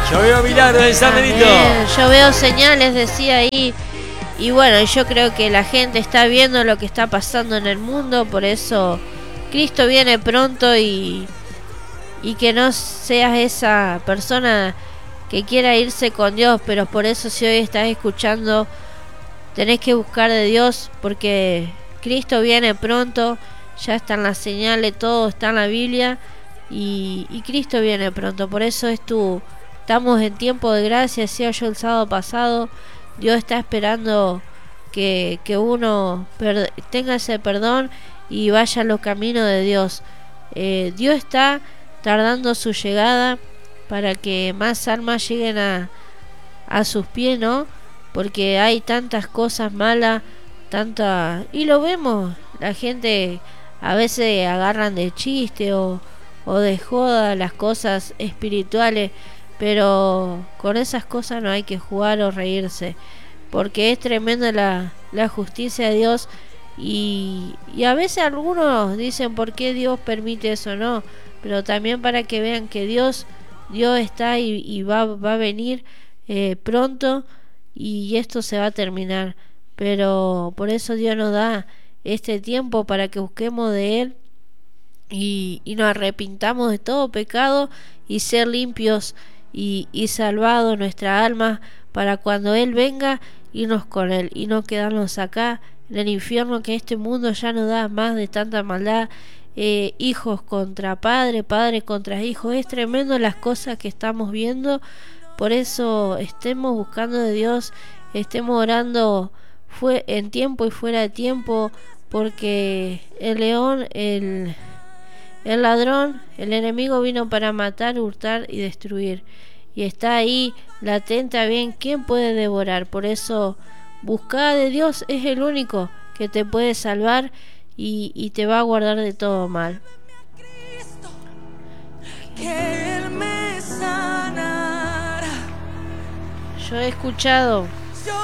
Yo veo milagros en San Benito. Yo veo señales, decía ahí. Y bueno, yo creo que la gente está viendo lo que está pasando en el mundo. Por eso Cristo viene pronto y que no seas esa persona que quiera irse con Dios. Pero por eso, si hoy estás escuchando, tenés que buscar de Dios, porque Cristo viene pronto. Ya están las señales, todo está en la Biblia. Y Cristo viene pronto. Por eso estamos en tiempo de gracia. Decía yo el sábado pasado, Dios está esperando que uno tenga ese perdón y vaya a los caminos de Dios. Dios está tardando su llegada para que más almas lleguen a sus pies, ¿no? Porque hay tantas cosas malas, y lo vemos, la gente a veces agarran de chiste o de joda las cosas espirituales, pero con esas cosas no hay que jugar o reírse, porque es tremenda la justicia de Dios. Y a veces algunos dicen por qué Dios permite eso, no, pero también para que vean que Dios está y va a venir pronto, y esto se va a terminar. Pero por eso Dios nos da este tiempo para que busquemos de Él y nos arrepintamos de todo pecado y ser limpios y salvados nuestra alma, para cuando Él venga irnos con Él y no quedarnos acá en el infierno, que este mundo ya no da más de tanta maldad. Hijos contra padre, padre contra hijo, es tremendo las cosas que estamos viendo. Por eso estemos buscando de Dios, estemos orando en tiempo y fuera de tiempo, porque el león, el ladrón, el enemigo vino para matar, hurtar y destruir, y está ahí latente a bien quién puede devorar. Por eso busca de Dios, es el único que te puede salvar y te va a guardar de todo mal. Yo he escuchado